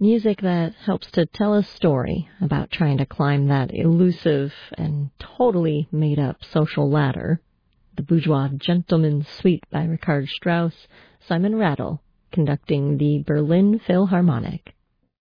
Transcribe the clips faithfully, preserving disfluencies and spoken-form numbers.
Music that helps to tell a story about trying to climb that elusive and totally made-up social ladder. The Bourgeois Gentleman's Suite by Richard Strauss, Simon Rattle, conducting the Berlin Philharmonic.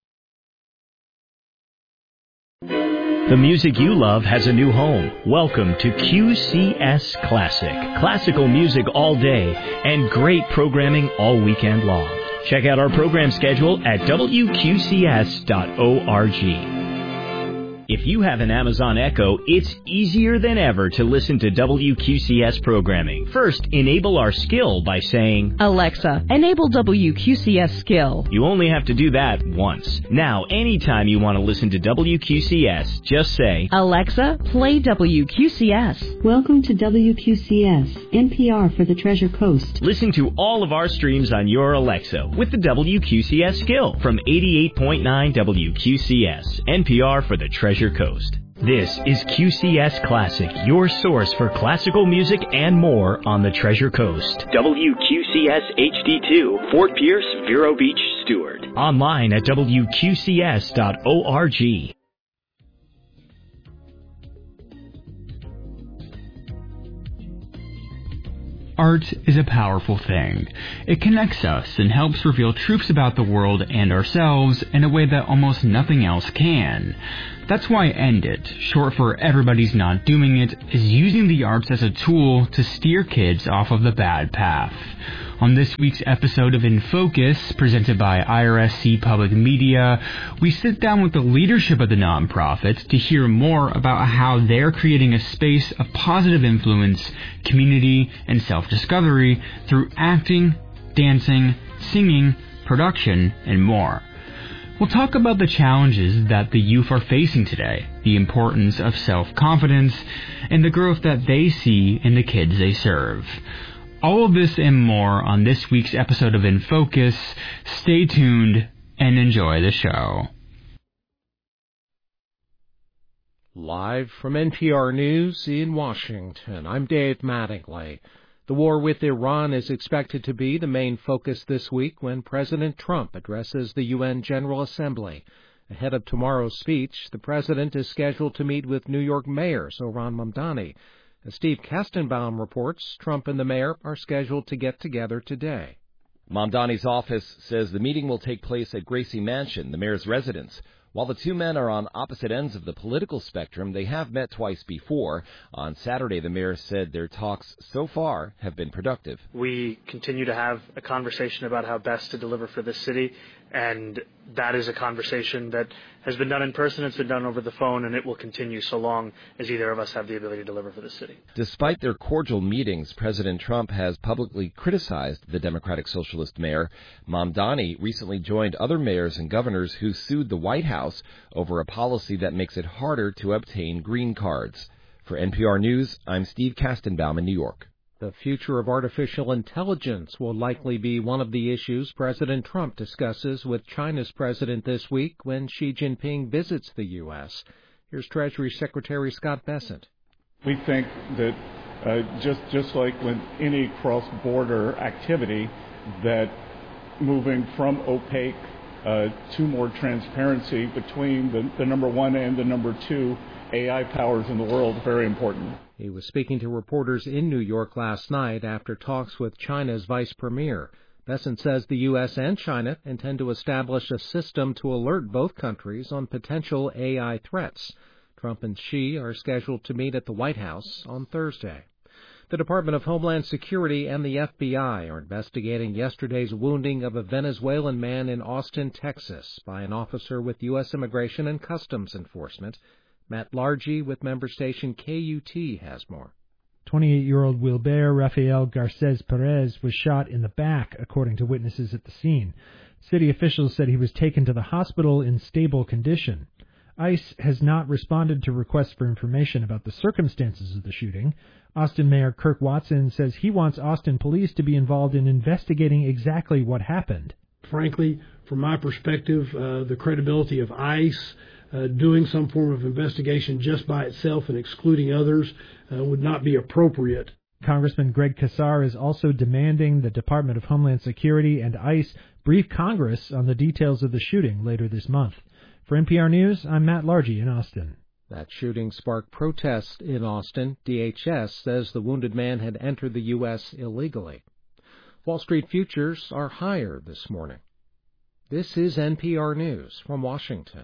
The music you love has a new home. Welcome to Q C S Classic. Classical music all day and great programming all weekend long. Check out our program schedule at W Q C S dot org. If you have an Amazon Echo, it's easier than ever to listen to W Q C S programming. First, enable our skill by saying, Alexa, enable W Q C S skill. You only have to do that once. Now, anytime you want to listen to W Q C S, just say, Alexa, play W Q C S. Welcome to W Q C S, N P R for the Treasure Coast. Listen to all of our streams on your Alexa with the W Q C S skill from eighty-eight point nine W Q C S, N P R for the Treasure Coast. This is Q C S Classic, your source for classical music and more on the Treasure Coast. W Q C S H D two, Fort Pierce, Vero Beach, Stewart. Online at W Q C S dot org. Art is a powerful thing. It connects us and helps reveal truths about the world and ourselves in a way that almost nothing else can. That's why End It, short for Everybody's Not Doing It, is using the arts as a tool to steer kids off of the bad path. On this week's episode of In Focus, presented by I R S C Public Media, we sit down with the leadership of the nonprofit to hear more about how they're creating a space of positive influence, community, and self-discovery through acting, dancing, singing, production, and more. We'll talk about the challenges that the youth are facing today, the importance of self-confidence, and the growth that they see in the kids they serve. All of this and more on this week's episode of In Focus. Stay tuned and enjoy the show. Live from N P R News in Washington, I'm Dave Mattingly. The war with Iran is expected to be the main focus this week when President Trump addresses the U N General Assembly. Ahead of tomorrow's speech, the president is scheduled to meet with New York Mayor Zohran Mamdani. As Steve Kastenbaum reports, Trump and the mayor are scheduled to get together today. Mamdani's office says the meeting will take place at Gracie Mansion, the mayor's residence. While the two men are on opposite ends of the political spectrum, they have met twice before. On Saturday, the mayor said their talks so far have been productive. We continue to have a conversation about how best to deliver for this city, and that is a conversation that has been done in person, it's been done over the phone, and it will continue so long as either of us have the ability to deliver for the city. Despite their cordial meetings, President Trump has publicly criticized the Democratic Socialist mayor. Mamdani recently joined other mayors and governors who sued the White House over a policy that makes it harder to obtain green cards. For N P R News, I'm Steve Kastenbaum in New York. The future of artificial intelligence will likely be one of the issues President Trump discusses with China's president this week when Xi Jinping visits the U S. Here's Treasury Secretary Scott Bessent. We think that uh, just just like with any cross-border activity, that moving from opaque uh, to more transparency between the, the number one and the number two A I powers in the world is very important. He was speaking to reporters in New York last night after talks with China's vice premier. Bessent says the U S and China intend to establish a system to alert both countries on potential A I threats. Trump and Xi are scheduled to meet at the White House on Thursday. The Department of Homeland Security and the F B I are investigating yesterday's wounding of a Venezuelan man in Austin, Texas, by an officer with U S Immigration and Customs Enforcement. Matt Largy with member station K U T has more. twenty-eight-year-old Wilber Rafael Garces Perez was shot in the back, according to witnesses at the scene. City officials said he was taken to the hospital in stable condition. ICE has not responded to requests for information about the circumstances of the shooting. Austin Mayor Kirk Watson says he wants Austin police to be involved in investigating exactly what happened. Frankly, from my perspective, uh, the credibility of ICE uh, doing some form of investigation just by itself and excluding others uh, would not be appropriate. Congressman Greg Casar is also demanding the Department of Homeland Security and ICE brief Congress on the details of the shooting later this month. For N P R News, I'm Matt Largy in Austin. That shooting sparked protests in Austin. D H S says the wounded man had entered the U S illegally. Wall Street futures are higher this morning. This is N P R News from Washington.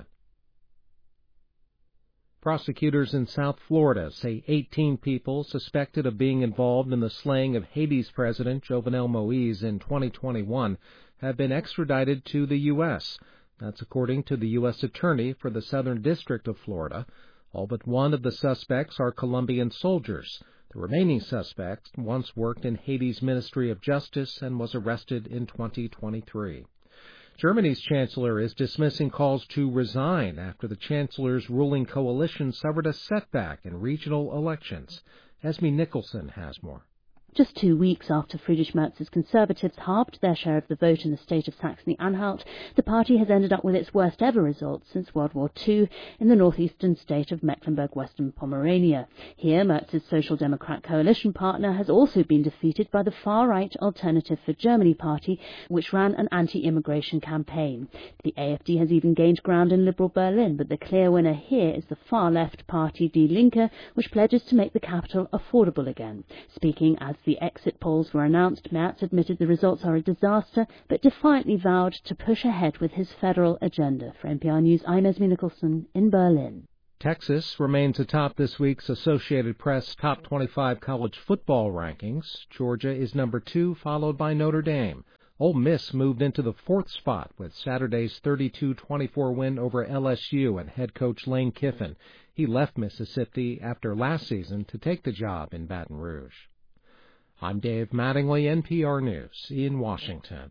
Prosecutors in South Florida say eighteen people suspected of being involved in the slaying of Haiti's president Jovenel Moïse in twenty twenty-one have been extradited to the U S. That's according to the U S Attorney for the Southern District of Florida. All but one of the suspects are Colombian soldiers. The remaining suspect once worked in Haiti's Ministry of Justice and was arrested in twenty twenty-three. Germany's chancellor is dismissing calls to resign after the chancellor's ruling coalition suffered a setback in regional elections. Esme Nicholson has more. Just two weeks after Friedrich Merz's Conservatives halved their share of the vote in the state of Saxony-Anhalt, the party has ended up with its worst ever results since World War Two in the northeastern state of Mecklenburg-Western Pomerania. Here, Merz's Social Democrat coalition partner has also been defeated by the far-right Alternative for Germany party, which ran an anti-immigration campaign. The A F D has even gained ground in liberal Berlin, but the clear winner here is the far-left party Die Linke, which pledges to make the capital affordable again. Speaking as the exit polls were announced, Merz admitted the results are a disaster, but defiantly vowed to push ahead with his federal agenda. For N P R News, I'm Esme Nicholson in Berlin. Texas remains atop this week's Associated Press Top twenty-five college football rankings. Georgia is number two, followed by Notre Dame. Ole Miss moved into the fourth spot with Saturday's thirty-two twenty-four win over L S U and head coach Lane Kiffin. He left Mississippi after last season to take the job in Baton Rouge. I'm Dave Mattingly, N P R News in Washington.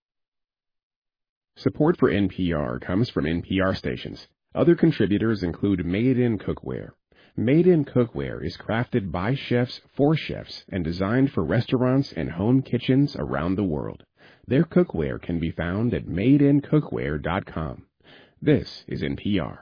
Support for N P R comes from N P R stations. Other contributors include Made in Cookware. Made in Cookware is crafted by chefs for chefs and designed for restaurants and home kitchens around the world. Their cookware can be found at made in cookware dot com. This is N P R.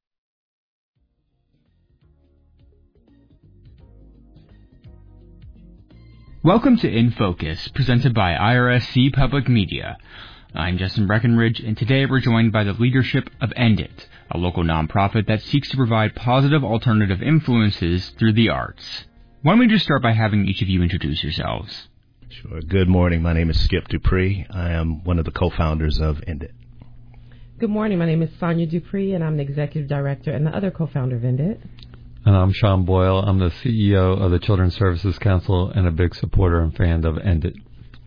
Welcome to In Focus, presented by I R S C Public Media. I'm Justin Breckenridge, and today we're joined by the leadership of End It, a local nonprofit that seeks to provide positive alternative influences through the arts. Why don't we just start by having each of you introduce yourselves? Sure. Good morning. My name is Skip Dupree. I am one of the co-founders of End It. Good morning. My name is Sonia Dupree, and I'm the executive director and the other co-founder of End It. And I'm Sean Boyle. I'm the C E O of the Children's Services Council and a big supporter and fan of End It.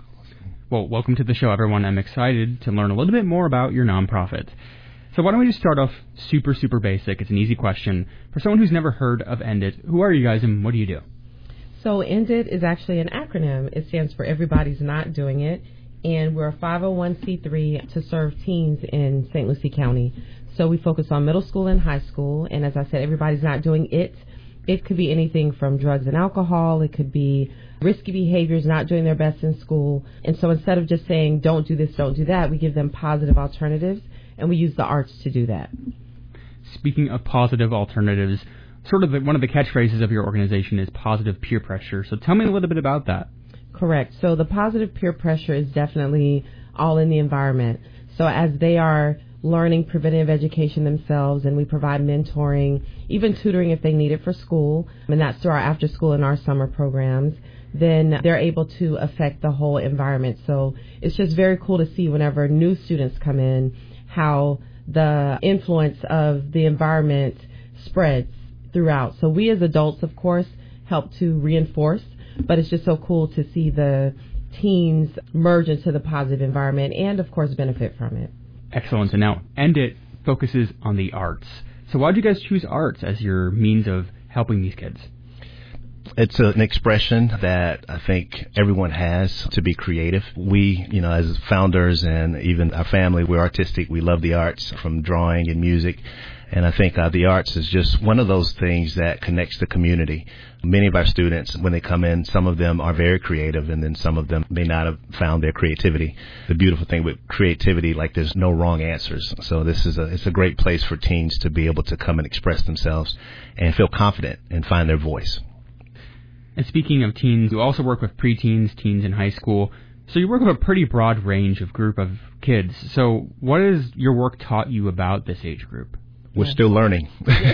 Well, welcome to the show, everyone. I'm excited to learn a little bit more about your nonprofit. So why don't we just start off super, super basic. It's an easy question. For someone who's never heard of End It, who are you guys and what do you do? So End It is actually an acronym. It stands for Everybody's Not Doing It. And we're a five oh one c three to serve teens in Saint Lucie County. So we focus on middle school and high school. And as I said, everybody's not doing it. It could be anything from drugs and alcohol. It could be risky behaviors, not doing their best in school. And so instead of just saying, don't do this, don't do that, we give them positive alternatives. And we use the arts to do that. Speaking of positive alternatives, sort of the, one of the catchphrases of your organization is positive peer pressure. So tell me a little bit about that. Correct. So the positive peer pressure is definitely all in the environment. So as they are learning preventative education themselves, and we provide mentoring, even tutoring if they need it for school, and that's through our after school and our summer programs, then they're able to affect the whole environment. So it's just very cool to see whenever new students come in, how the influence of the environment spreads throughout. So we as adults, of course, help to reinforce, but it's just so cool to see the teens merge into the positive environment and, of course, benefit from it. Excellent. And now, End It focuses on the arts. So why did you guys choose arts as your means of helping these kids? It's an expression that I think everyone has to be creative. We, you know, as founders and even our family, we're artistic. We love the arts, from drawing and music. And I think uh, the arts is just one of those things that connects the community. Many of our students, when they come in, some of them are very creative, and then some of them may not have found their creativity. The beautiful thing with creativity, like there's no wrong answers. So this is a it's a great place for teens to be able to come and express themselves and feel confident and find their voice. And speaking of teens, you also work with preteens, teens in high school. So you work with a pretty broad range of group of kids. So what has your work taught you about this age group? We're still learning.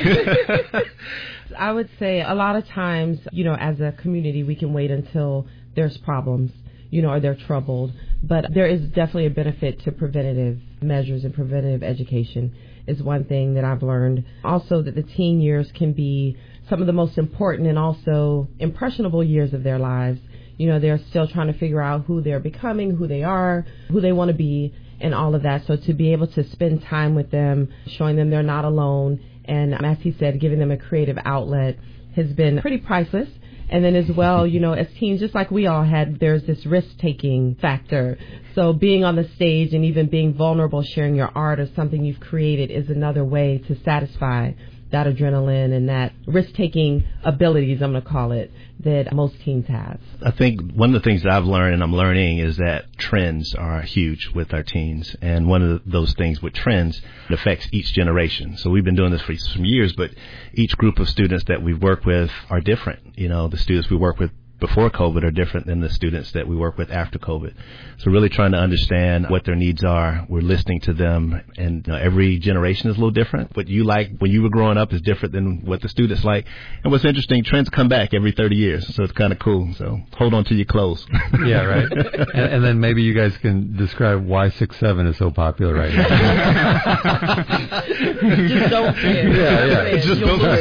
I would say a lot of times, you know, as a community, we can wait until there's problems, you know, or they're troubled. But there is definitely a benefit to preventative measures, and preventative education is one thing that I've learned. Also, that the teen years can be some of the most important and also impressionable years of their lives. You know, they're still trying to figure out who they're becoming, who they are, who they want to be, and all of that. So to be able to spend time with them, showing them they're not alone, and as he said, giving them a creative outlet has been pretty priceless. And then as well, you know, as teens, just like we all had, there's this risk-taking factor. So being on the stage and even being vulnerable, sharing your art or something you've created is another way to satisfy that adrenaline and that risk-taking abilities, I'm going to call it, that most teens have. I think one of the things that I've learned and I'm learning is that trends are huge with our teens. And one of those things with trends, it affects each generation. So we've been doing this for some years, but each group of students that we've worked with are different. You know, the students we work with before COVID are different than the students that we work with after COVID. So really trying to understand what their needs are. We're listening to them, and you know, every generation is a little different. What you like when you were growing up is different than what the students like. And what's interesting, trends come back every thirty years, so it's kind of cool. So hold on to your clothes. Yeah, right. and, and then maybe you guys can describe why six seven is so popular right now. Just don't say it. Yeah, yeah. Just You'll don't say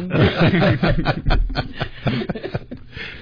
the room.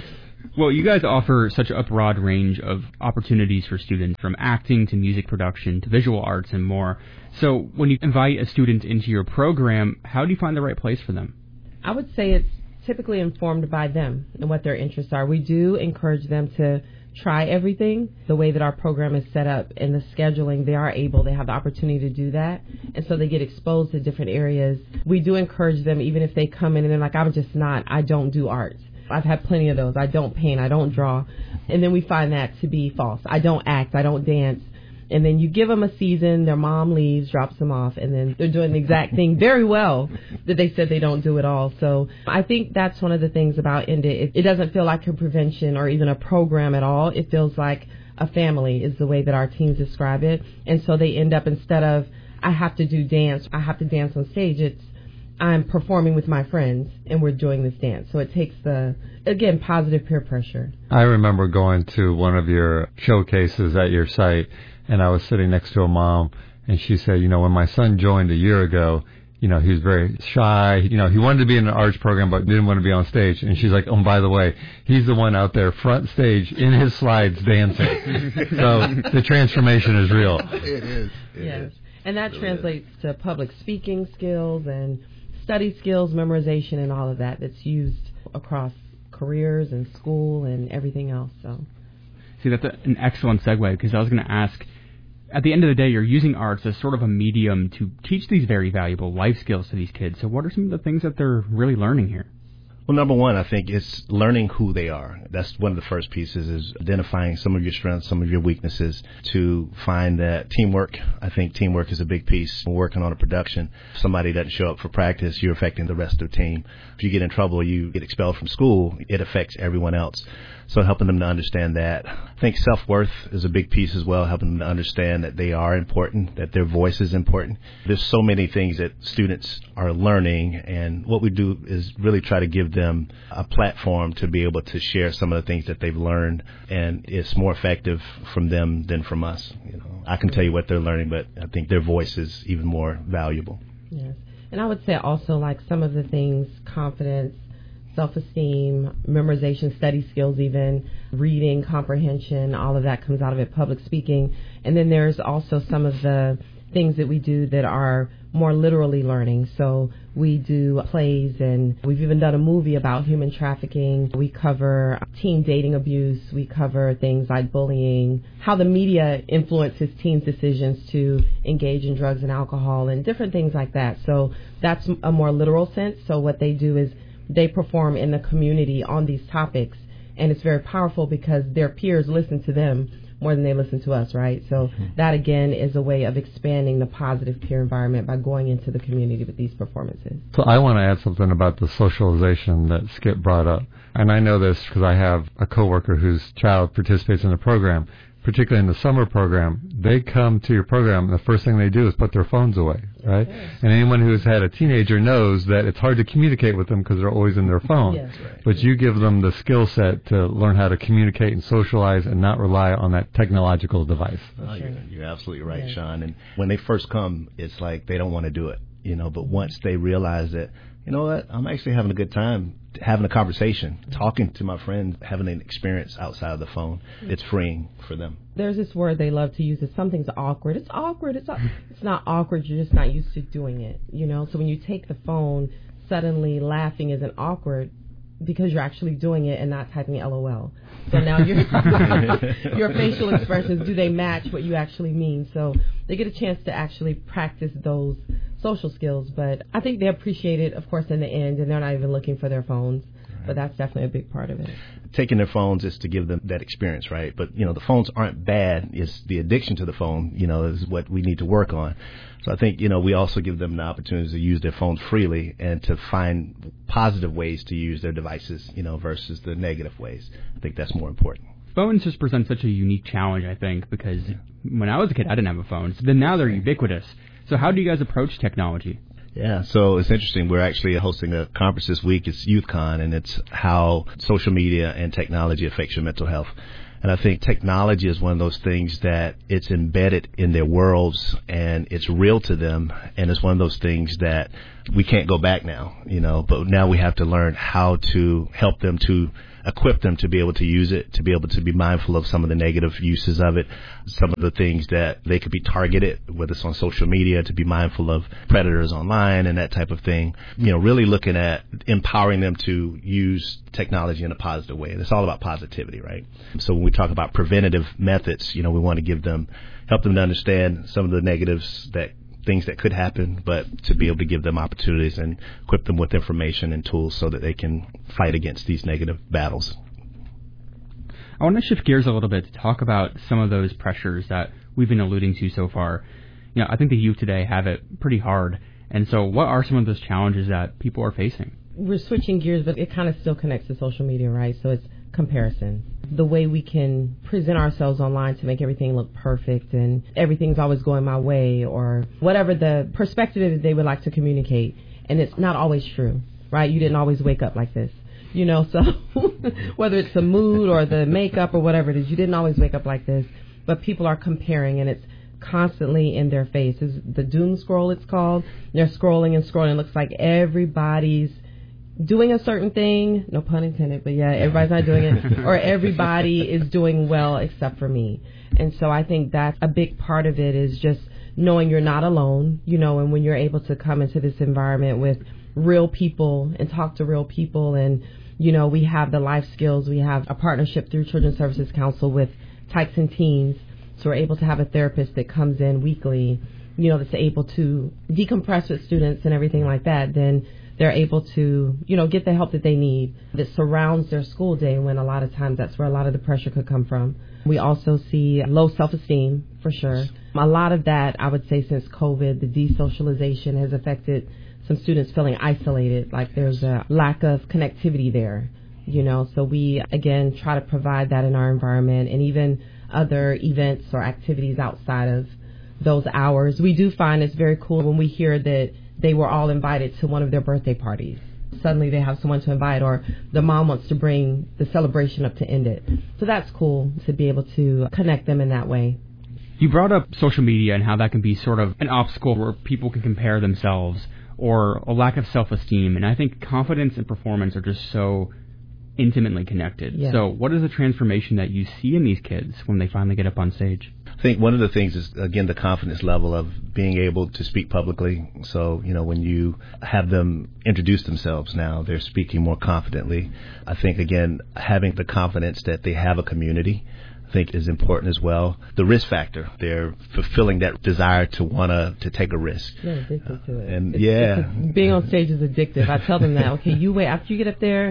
Well, you guys offer such a broad range of opportunities for students, from acting to music production to visual arts and more. So when you invite a student into your program, how do you find the right place for them? I would say it's typically informed by them and what their interests are. We do encourage them to try everything. The way that our program is set up and the scheduling, they are able, they have the opportunity to do that. And so they get exposed to different areas. We do encourage them, even if they come in and they're like, I'm just not, I don't do arts. I've had plenty of those. I don't paint. I don't draw. And then we find that to be false. I don't act. I don't dance. And then you give them a season, their mom leaves, drops them off, and then they're doing the exact thing very well that they said they don't do at all. So I think that's one of the things about End It. It doesn't feel like a prevention or even a program at all. It feels like a family is the way that our teens describe it. And so they end up, instead of, I have to do dance, I have to dance on stage, it's, I'm performing with my friends, and we're doing this dance. So it takes the, again, positive peer pressure. I remember going to one of your showcases at your site, and I was sitting next to a mom, and she said, you know, when my son joined a year ago, you know, he was very shy. You know, he wanted to be in an arts program, but didn't want to be on stage. And she's like, oh, by the way, he's the one out there front stage in his slides dancing. So the transformation is real. It is. It yes. is. And that it translates is. to public speaking skills and study skills, memorization, and all of that that's used across careers and school and everything else. So, see, that's a, an excellent segue, because I was going to ask, at the end of the day, you're using arts as sort of a medium to teach these very valuable life skills to these kids. So what are some of the things that they're really learning here? Well, number one, I think it's learning who they are. That's one of the first pieces, is identifying some of your strengths, some of your weaknesses, to find that teamwork. I think teamwork is a big piece. We're working on a production. If somebody doesn't show up for practice, you're affecting the rest of the team. If you get in trouble or you get expelled from school, it affects everyone else. So helping them to understand that. I think self-worth is a big piece as well, helping them to understand that they are important, that their voice is important. There's so many things that students are learning, and what we do is really try to give them a platform to be able to share some of the things that they've learned, and it's more effective from them than from us. You know, I can tell you what they're learning, but I think their voice is even more valuable. Yes. And I would say also, like, some of the things, confidence, self-esteem, memorization, study skills even, reading, comprehension, all of that comes out of it, public speaking. And then there's also some of the things that we do that are more literally learning. So we do plays, and we've even done a movie about human trafficking. We cover teen dating abuse. We cover things like bullying, how the media influences teens' decisions to engage in drugs and alcohol, and different things like that. So that's a more literal sense. So what they do is they perform in the community on these topics, and it's very powerful because their peers listen to them more than they listen to us, right? So mm-hmm. that, again, is a way of expanding the positive peer environment by going into the community with these performances. So I want to add something about the socialization that Skip brought up. And I know this because I have a coworker whose child participates in the program. particularly in the summer program, they come to your program, and the first thing they do is put their phones away, right? Yes. And anyone who's had a teenager knows that it's hard to communicate with them because they're always in their phone. Yes. Right. But you give them the skill set to learn how to communicate and socialize and not rely on that technological device. Oh, you're, you're absolutely right, yes. Sean. And when they first come, it's like they don't want to do it, you know, but once they realize that, you know what, I'm actually having a good time having a conversation, talking to my friends, having an experience outside of the phone. It's freeing for them. There's this word they love to use that something's awkward. It's awkward. It's it's not awkward. You're just not used to doing it, you know. So when you take the phone, suddenly laughing isn't awkward because you're actually doing it and not typing L O L. So now your your facial expressions, do they match what you actually mean? So they get a chance to actually practice those social skills, but I think they appreciate it, of course, in the end, and they're not even looking for their phones. Right. But that's definitely a big part of it. Taking their phones is to give them that experience, right? But, you know, the phones aren't bad. It's the addiction to the phone, you know, is what we need to work on. So I think, you know, we also give them the opportunity to use their phones freely and to find positive ways to use their devices, you know, versus the negative ways. I think that's more important. Phones just present such a unique challenge, I think, because yeah. when I was a kid, I didn't have a phone. So then now they're ubiquitous. So how do you guys approach technology? Yeah, so it's interesting. We're actually hosting a conference this week. It's YouthCon, and it's how social media and technology affects your mental health. And I think technology is one of those things that it's embedded in their worlds and it's real to them. And it's one of those things that we can't go back now, you know, but now we have to learn how to help them to equip them to be able to use it, to be able to be mindful of some of the negative uses of it, some of the things that they could be targeted, whether it's on social media, to be mindful of predators online and that type of thing. You know, really looking at empowering them to use technology in a positive way. And it's all about positivity, right? So when we talk about preventative methods, you know, we want to give them, help them to understand some of the negatives that things that could happen, but to be able to give them opportunities and equip them with information and tools so that they can fight against these negative battles. I want to shift gears a little bit to talk about some of those pressures that we've been alluding to so far. You know, I think the youth today have it pretty hard. And so what are some of those challenges that people are facing? We're switching gears, but it kind of still connects to social media, right? So it's comparison. The way we can present ourselves online to make everything look perfect and everything's always going my way, or whatever the perspective is they would like to communicate. And it's not always true, right? You didn't always wake up like this, you know, so whether it's the mood or the makeup or whatever it is, you didn't always wake up like this, but people are comparing and it's constantly in their faces. The doom scroll, it's called. They're scrolling and scrolling. It looks like everybody's doing a certain thing, no pun intended, but yeah, everybody's not doing it, or everybody is doing well except for me. And so I think that's a big part of it, is just knowing you're not alone, you know, and when you're able to come into this environment with real people and talk to real people, and, you know, we have the life skills, we have a partnership through Children's Services Council with Tykes and Teens, so we're able to have a therapist that comes in weekly, you know, that's able to decompress with students and everything like that, then they're able to, you know, get the help that they need that surrounds their school day, when a lot of times that's where a lot of the pressure could come from. We also see low self-esteem, for sure. A lot of that, I would say, since COVID, the desocialization has affected some students feeling isolated, like there's a lack of connectivity there, you know. So we, again, try to provide that in our environment, and even other events or activities outside of those hours. We do find it's very cool when we hear that they were all invited to one of their birthday parties. Suddenly they have someone to invite, or the mom wants to bring the celebration up to end it. So that's cool to be able to connect them in that way. You brought up social media and how that can be sort of an obstacle where people can compare themselves, or a lack of self-esteem. And I think confidence and performance are just so intimately connected. Yeah. So what is the transformation that you see in these kids when they finally get up on stage? I think one of the things is, again, the confidence level of being able to speak publicly. So, you know, when you have them introduce themselves now, they're speaking more confidently. I think, again, having the confidence that they have a community, I think, is important as well. The risk factor, they're fulfilling that desire to want to to take a risk. Yeah, addicted to it. And it's, yeah. It's a, being on stage is addictive. I tell them that, okay, you wait, after you get up there,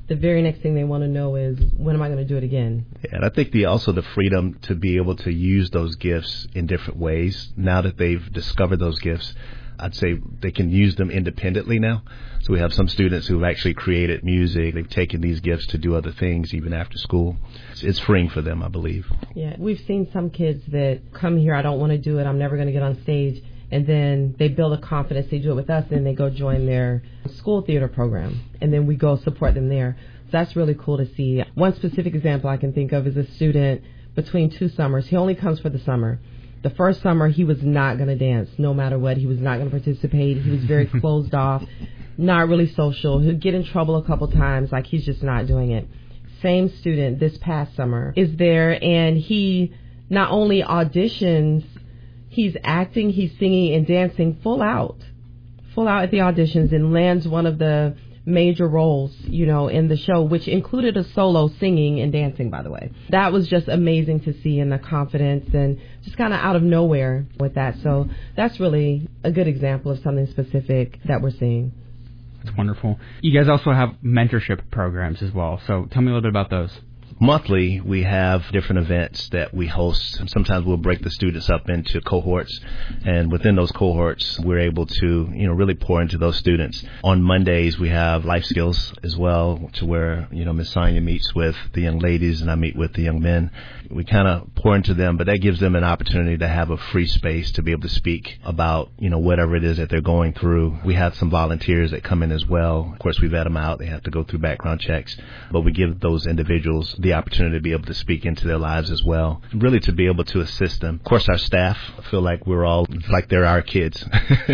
the very next thing they want to know is, when am I going to do it again? Yeah, and I think the also the freedom to be able to use those gifts in different ways. Now that they've discovered those gifts, I'd say they can use them independently now. So we have some students who've actually created music. They've taken these gifts to do other things even after school. It's, it's freeing for them, I believe. Yeah, we've seen some kids that come here, I don't want to do it, I'm never going to get on stage. And then they build a confidence, they do it with us, and they go join their school theater program. And then we go support them there. So that's really cool to see. One specific example I can think of is a student between two summers. He only comes for the summer. The first summer, he was not going to dance, no matter what. He was not going to participate. He was very closed off, not really social. He'd get in trouble a couple times, like he's just not doing it. Same student this past summer is there, and he not only auditions, he's acting, he's singing and dancing full out, full out at the auditions, and lands one of the major roles, you know, in the show, which included a solo singing and dancing, by the way. That was just amazing to see, and the confidence and just kind of out of nowhere with that. So that's really a good example of something specific that we're seeing. That's wonderful. You guys also have mentorship programs as well. So tell me a little bit about those. Monthly, we have different events that we host. Sometimes we'll break the students up into cohorts, and within those cohorts, we're able to, you know, really pour into those students. On Mondays, we have life skills as well, to where, you know, Miss Sonia meets with the young ladies and I meet with the young men. We kind of pour into them, but that gives them an opportunity to have a free space to be able to speak about, you know, whatever it is that they're going through. We have some volunteers that come in as well. Of course, we vet them out. They have to go through background checks, but we give those individuals the opportunity to be able to speak into their lives as well, really to be able to assist them. Of course, our staff feel like we're all, like they're our kids.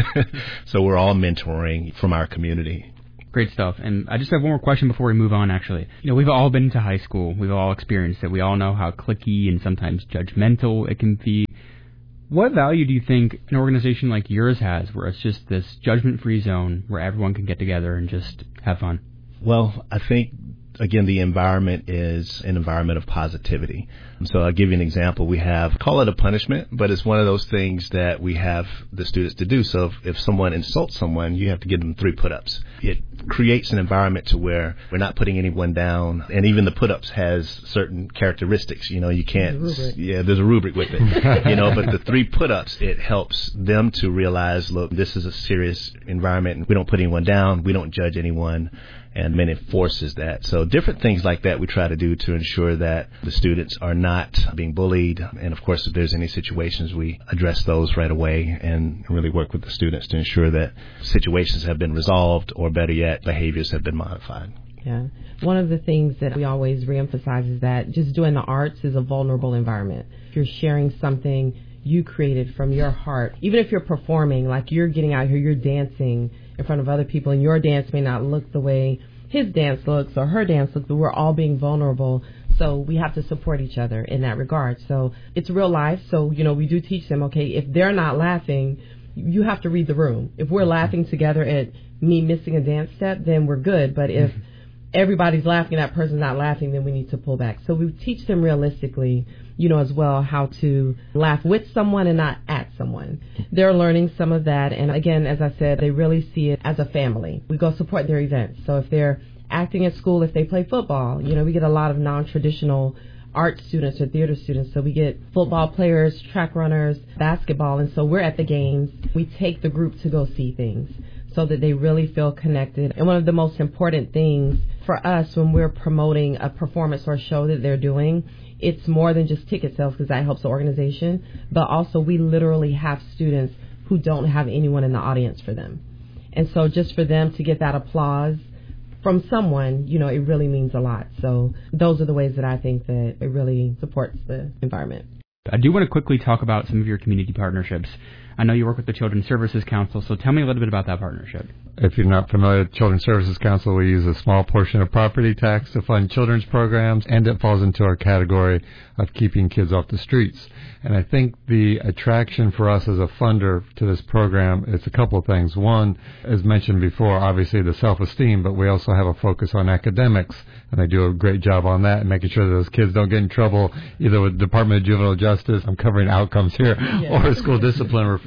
So we're all mentoring from our community. Great stuff. And I just have one more question before we move on, actually. You know, we've all been to high school. We've all experienced it. We all know how cliquey and sometimes judgmental it can be. What value do you think an organization like yours has, where it's just this judgment-free zone where everyone can get together and just have fun? Well, I think, again, the environment is an environment of positivity. So I'll give you an example. We have, call it a punishment, but it's one of those things that we have the students to do. So if, if someone insults someone, you have to give them three put-ups. It creates an environment to where we're not putting anyone down, and even the put-ups has certain characteristics. You know, you can't, there's yeah, there's a rubric with it. You know, but the three put-ups, it helps them to realize, look, this is a serious environment, and we don't put anyone down, we don't judge anyone, and then it forces that. So different things like that we try to do to ensure that the students are not being bullied. And of course, if there's any situations, we address those right away and really work with the students to ensure that situations have been resolved, or better yet, behaviors have been modified. Yeah. One of the things that we always reemphasize is that just doing the arts is a vulnerable environment. If you're sharing something you created from your heart, even if you're performing, like you're getting out here, you're dancing in front of other people, and your dance may not look the way his dance looks or her dance looks, but we're all being vulnerable. So we have to support each other in that regard. So it's real life. So, you know, we do teach them, okay, if they're not laughing, you have to read the room. If we're laughing together at me missing a dance step, then we're good. But if everybody's laughing and that person's not laughing, then we need to pull back. So we teach them realistically, you know, as well, how to laugh with someone and not at someone. They're learning some of that. And again, as I said, they really see it as a family. We go support their events. So if they're acting at school, if they play football, you know, we get a lot of non-traditional art students or theater students. So we get football players, track runners, basketball. And so we're at the games. We take the group to go see things so that they really feel connected. And one of the most important things for us when we're promoting a performance or a show that they're doing, it's more than just ticket sales, because that helps the organization, but also we literally have students who don't have anyone in the audience for them. And so just for them to get that applause from someone, you know, it really means a lot. So those are the ways that I think that it really supports the environment. I do want to quickly talk about some of your community partnerships. I know you work with the Children's Services Council, so tell me a little bit about that partnership. If you're not familiar with Children's Services Council, we use a small portion of property tax to fund children's programs, and it falls into our category of keeping kids off the streets. And I think the attraction for us as a funder to this program is a couple of things. One, as mentioned before, obviously the self-esteem, but we also have a focus on academics, and they do a great job on that and making sure that those kids don't get in trouble either with the Department of Juvenile Justice, I'm covering outcomes here, yeah. or school discipline reform.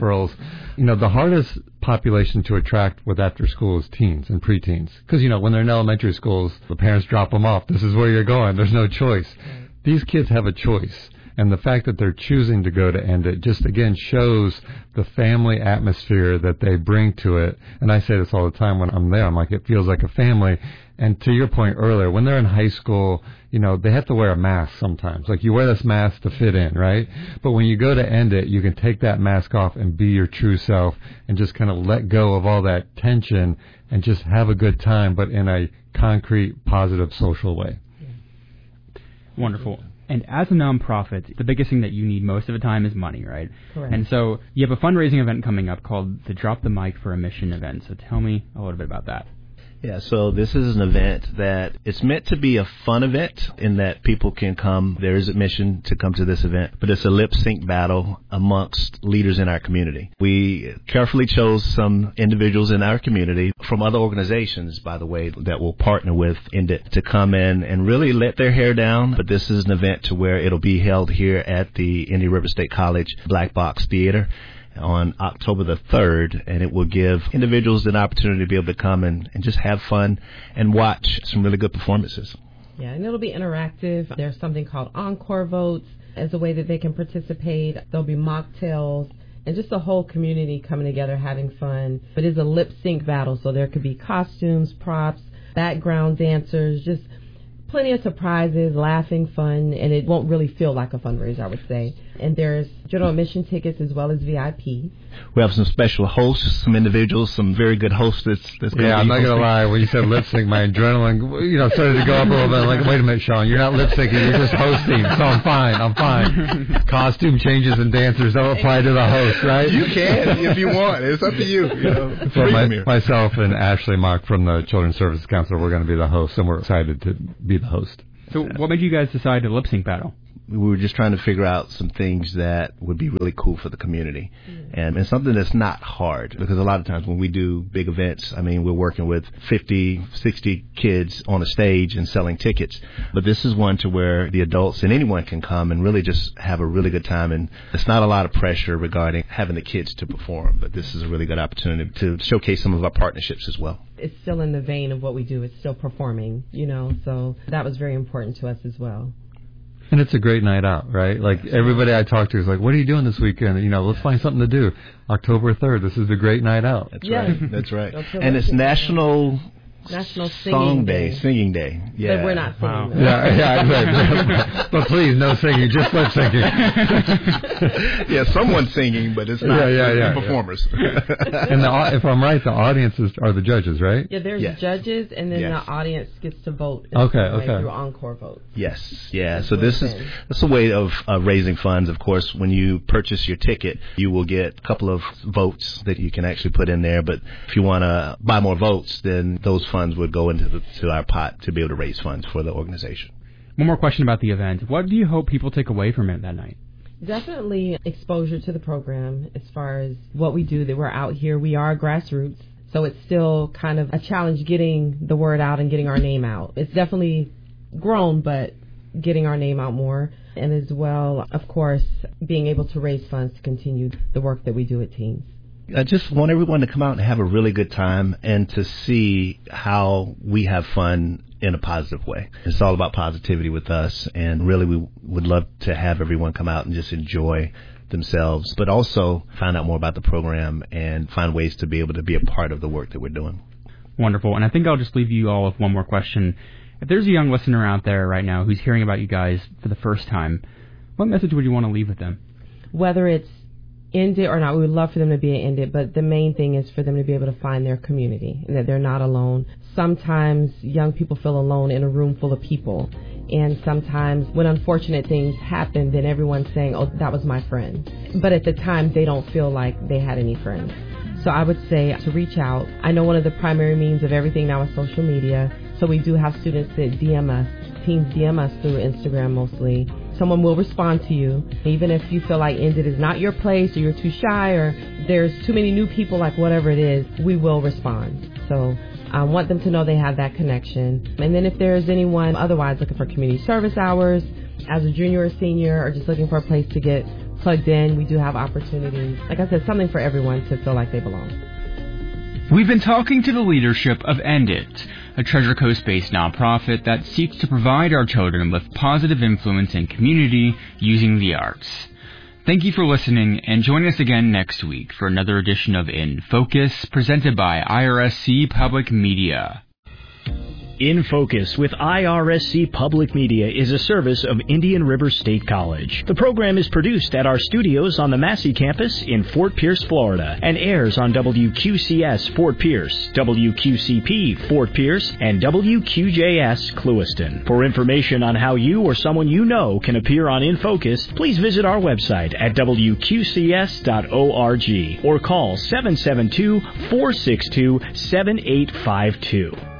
referrals. You know, the hardest population to attract with after school is teens and preteens. Because, you know, when they're in elementary schools, the parents drop them off. This is where you're going. There's no choice. These kids have a choice. And the fact that they're choosing to go to End It just, again, shows the family atmosphere that they bring to it. And I say this all the time when I'm there. I'm like, it feels like a family. And to your point earlier, when they're in high school, you know, they have to wear a mask sometimes. Like, you wear this mask to fit in, right? But when you go to End It, you can take that mask off and be your true self and just kind of let go of all that tension and just have a good time, but in a concrete, positive, social way. Wonderful. And as a nonprofit, the biggest thing that you need most of the time is money, right? Correct. And so you have a fundraising event coming up called the Drop the Mic for a Mission event. So tell me a little bit about that. Yeah, so this is an event that it's meant to be a fun event in that people can come. There is admission to come to this event, but it's a lip sync battle amongst leaders in our community. We carefully chose some individuals in our community from other organizations, by the way, that will partner with End It to come in and really let their hair down. But this is an event to where it'll be held here at the Indian River State College Black Box Theater on October the third, and it will give individuals an opportunity to be able to come and, and just have fun and watch some really good performances. Yeah, and it'll be interactive. There's something called Encore Votes as a way that they can participate. There'll be mocktails and just the whole community coming together having fun. But it's a lip sync battle, so there could be costumes, props, background dancers, just plenty of surprises, laughing, fun, and it won't really feel like a fundraiser, I would say. And there's general admission tickets as well as V I P. We have some special hosts, some individuals, some very good hosts. That's, that's yeah, I'm not going to lie. When you said lip sync, my adrenaline, you know, started to go up a little bit. I'm like, wait a minute, Sean, you're not lip syncing, you're just hosting. So I'm fine, I'm fine. Costume changes and dancers don't apply to the host, right? You can if you want. It's up to you. you know, so my, myself and Ashley Mock from the Children's Services Council, we're going to be the hosts, and we're excited to be the host. So what made you guys decide to lip sync battle? We were just trying to figure out some things that would be really cool for the community. Mm. And, and something that's not hard, because a lot of times when we do big events, I mean, we're working with fifty, sixty kids on a stage and selling tickets. But this is one to where the adults and anyone can come and really just have a really good time. And it's not a lot of pressure regarding having the kids to perform, but this is a really good opportunity to showcase some of our partnerships as well. It's still in the vein of what we do. It's still performing, you know, so that was very important to us as well. And it's a great night out, right? Like, everybody I talk to is like, what are you doing this weekend? You know, let's find something to do. October third, this is a great night out. That's yeah. right. That's right. And it's National... National Singing Song Day, Day. Singing Day. Yeah. But we're not singing. Wow. Yeah, yeah, but, but please, no singing, just lip syncing. Yeah, someone's singing, but it's not yeah, yeah, yeah, performers. Yeah. And the, if I'm right, the audiences are the judges, right? Yeah, there's yes. judges, and then yes. the audience gets to vote. Okay, okay. Through Encore Votes. Yes, yeah. So this is that's a way of uh, raising funds. Of course, when you purchase your ticket, you will get a couple of votes that you can actually put in there. But if you want to buy more votes, then those funds would go into the, to our pot to be able to raise funds for the organization. One more question about the event. What do you hope people take away from it that night? Definitely exposure to the program as far as what we do, that we're out here. We are grassroots, so it's still kind of a challenge getting the word out and getting our name out. It's definitely grown, but getting our name out more. And as well, of course, being able to raise funds to continue the work that we do at Teens. I just want everyone to come out and have a really good time and to see how we have fun in a positive way. It's all about positivity with us, and really we would love to have everyone come out and just enjoy themselves, but also find out more about the program and find ways to be able to be a part of the work that we're doing. Wonderful. And I think I'll just leave you all with one more question. If there's a young listener out there right now who's hearing about you guys for the first time, what message would you want to leave with them? Whether it's End It or not, we would love for them to be an End It, but the main thing is for them to be able to find their community and that they're not alone. Sometimes young people feel alone in a room full of people, and sometimes when unfortunate things happen, then everyone's saying, oh, that was my friend. But at the time, they don't feel like they had any friends. So I would say to reach out. I know one of the primary means of everything now is social media, so we do have students that D M us, teens D M us through Instagram mostly. Someone will respond to you. Even if you feel like End It is not your place, or you're too shy, or there's too many new people, like whatever it is, we will respond. So I want them to know they have that connection. And then if there's anyone otherwise looking for community service hours as a junior or senior, or just looking for a place to get plugged in. We do have opportunities. Like I said, something for everyone to feel like they belong. We've been talking to the leadership of End It, a Treasure Coast-based nonprofit that seeks to provide our children with positive influence and community using the arts. Thank you for listening, and join us again next week for another edition of In Focus, presented by I R S C Public Media. In Focus with I R S C Public Media is a service of Indian River State College. The program is produced at our studios on the Massey campus in Fort Pierce, Florida, and airs on W Q C S Fort Pierce, W Q C P Fort Pierce, and W Q J S Clewiston. For information on how you or someone you know can appear on In Focus, please visit our website at W Q C S dot org or call seven seven two, four six two, seven eight five two.